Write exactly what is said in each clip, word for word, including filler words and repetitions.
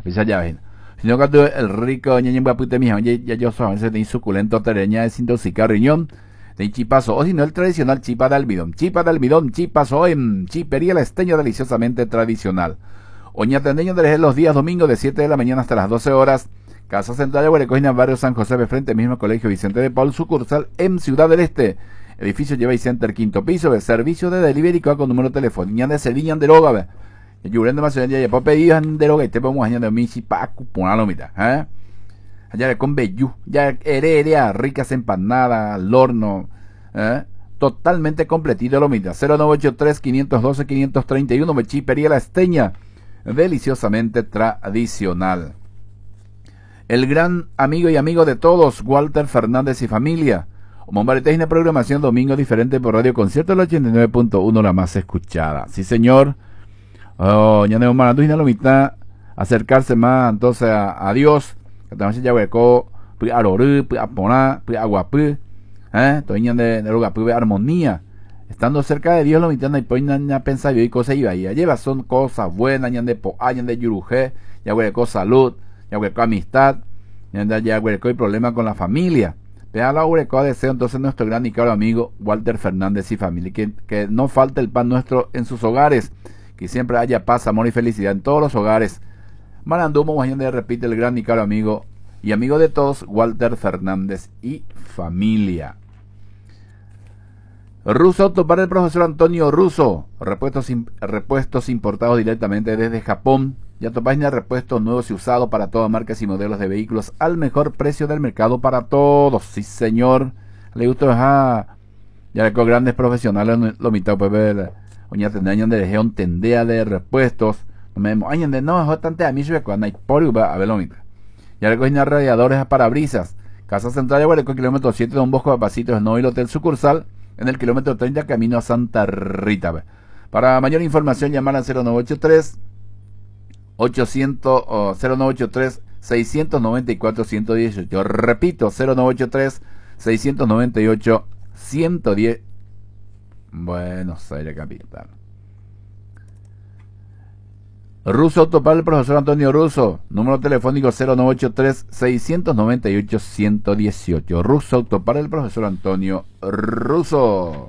Esa ya ven. Sino que el rico ñañen guapute mi ya yo soy ese de suculento tereña de desintoxicar riñón. De chipazo, o si no el tradicional chipa de almidón. Chipa de almidón, chipazo en chipería la esteña deliciosamente tradicional. Oñatendeño de los días domingos de siete de la mañana hasta las doce horas. Casa Central de Guarecojina, barrio San José, de frente al mismo Colegio Vicente de Paul, sucursal en Ciudad del Este. Edificio lleva y center quinto piso, de servicio de delivery con número de teléfono. Ñan de Celiñan de Droga, ve. Yurendo más ya ya por pedido de droga y te podemos añadir mi chipa cuponalo mitad, ¿eh? Allá con Bellú, ya heredia, ricas empanadas, al horno, ¿eh? Totalmente completito lo mitad. cero nueve ocho tres, quinientos doce, quinientos treinta y uno, Mechipería La Esteña, deliciosamente tradicional. El gran amigo y amigo de todos, Walter Fernández y familia. Mombaretes una programación domingo diferente por Radio Concierto, el ochenta y nueve punto uno, la más escuchada. Sí, señor. Oh, ya no manando y la mitad, acercarse más entonces a, a Dios. Que también se llama co, pues a lorú, pues a poná, pues a guapú, eh, toñan de de lugar, pues armonía. Estando cerca de Dios, lo mitad y ponen a pensar y cosas iba y lleva son cosas buenas, ñan de po, ñan de yuruje, ya hueco salud, ya hueco amistad, ñan de ya hueco y problema con la familia. Pero la hueco deseo entonces nuestro gran y caro amigo Walter Fernández y familia, que, que no falte el pan nuestro en sus hogares, que siempre haya paz, amor y felicidad en todos los hogares. Marandumo, de repite el gran y caro amigo y amigo de todos, Walter Fernández y familia. Russo Auto para el profesor Antonio Russo, repuestos, repuestos importados directamente desde Japón. Ya página de repuestos nuevos y usados para todas marcas y modelos de vehículos al mejor precio del mercado para todos. Sí, señor. Le gusta dejar ya con grandes profesionales lo mitad puede ver. Oña tendría de región tendea de repuestos. Me añan de no, es bastante a mí cuando hay por a ver lo mitad. Ya recogí radiadores a parabrisas. Casa Central de Guareco, kilómetro siete de Don Bosco de Pasitos, no el Hotel Sucursal, en el kilómetro treinta camino a Santa Rita. Para mayor información llamar al cero nueve ocho tres ochocientos oh, cero nueve ocho tres seiscientos noventa y cuatro ciento dieciocho. Repito, cero nueve ocho tres seiscientos noventa y ocho ciento diez. Buenos Aires capital. Russo Auto para el profesor Antonio Russo, número telefónico cero nueve ocho tres seiscientos noventa y ocho ciento dieciocho. Russo Auto para el profesor Antonio Russo.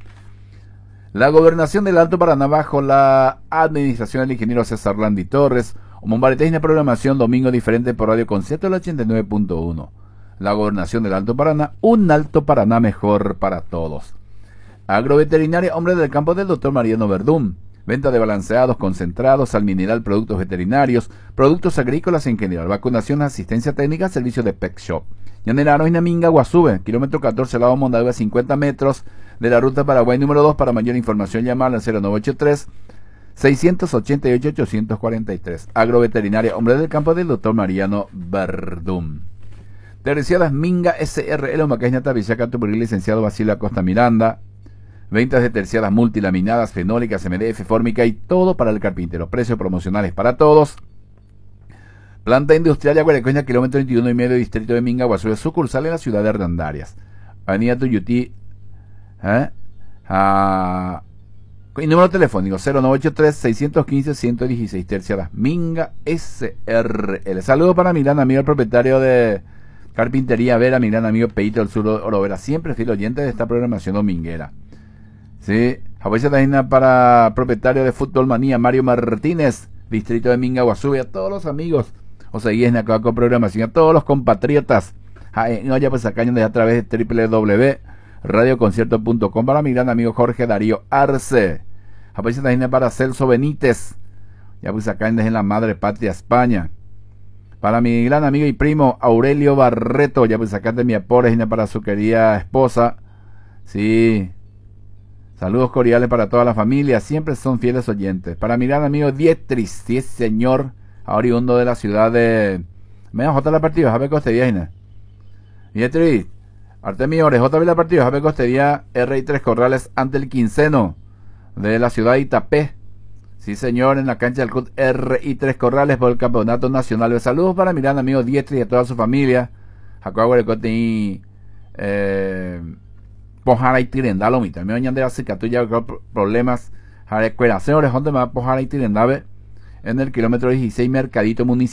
La gobernación del Alto Paraná bajo la administración del ingeniero César Landi Torres. Mombaretes una programación domingo diferente por Radio Concierto el ochenta y nueve punto uno. La gobernación del Alto Paraná, un Alto Paraná mejor para todos. Agroveterinaria, hombre del campo del doctor Mariano Verdún. Venta de balanceados, concentrados, sal mineral, productos veterinarios, productos agrícolas en general, vacunación, asistencia técnica, servicio de pet shop. Llanera Inaminga, Guasube, kilómetro catorce, lado Mondadeo, a cincuenta metros de la ruta Paraguay número dos. Para mayor información llamar al cero nueve ocho tres seiscientos ochenta y ocho ochocientos cuarenta y tres. Agroveterinaria, hombre del campo del doctor Mariano Verdún. Terciadas Minga S R L, Macañata, Villaca, Tupurí, licenciado Basilio Acosta Miranda. Ventas de terciadas multilaminadas, fenólicas, M D F, fórmica y todo para el carpintero. Precios promocionales para todos. Planta industrial Yaguarecoña, kilómetro veintiuno y medio, distrito de Minga, Guasube, sucursal en la ciudad de Hernandarias. Avenida Tuyutí. ¿Eh? Ah, y número telefónico cero nueve ocho tres seiscientos quince ciento dieciséis. Terciadas Minga S R L. Saludos para mi gran amigo, el propietario de Carpintería Vera, mi gran amigo Peito del Sur Orovera, siempre fiel oyente de esta programación dominguera. Sí, apoya también para propietario de Fútbol Manía, Mario Martínez, distrito de Minga, Guasube, a todos los amigos, o seguís en acá con programación, a todos los compatriotas, no ya pues acá a través de doble u doble u doble u punto radio concierto punto com. Para mi gran amigo Jorge Darío Arce, apoya también para Celso Benítez, ya pues acá en la madre patria España. Para mi gran amigo y primo Aurelio Barreto, ya pues acá de mi apore, para su querida esposa, sí. Saludos cordiales para toda la familia, siempre son fieles oyentes. Para mi gran amigo Dietris, sí señor, oriundo de la ciudad de... Me J la partida, Javier Costedía. Dietris, Artemio Orejota la partida, Javier Costedía, R y tres Corrales ante el Quinceno de la ciudad de Itapé. Sí señor, en la cancha del Club R y tres Corrales por el Campeonato Nacional. Saludos para mi gran amigo Dietris y a toda su familia. Jacobo Aguarecote y... Eh, Pojara y Tirendalo, mi también oñan de la cicatuya problemas a la escuela. Señores, ¿dónde me va a Pojara y Tirendave? En el kilómetro dieciséis, Mercadito Municipal.